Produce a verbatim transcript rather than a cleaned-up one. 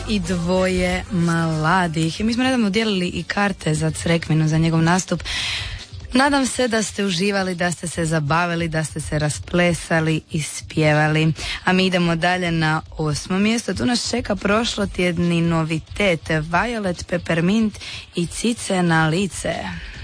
i dvoje mladih. I mi smo nedavno dijelili i karte za Crekvinu, za njegov nastup. Nadam se da ste uživali, da ste se zabavili, da ste se rasplesali i spjevali. A mi idemo dalje na osmo mjesto. Tu nas čeka prošlotjedni novitet Violet Peppermint i Cice na lice.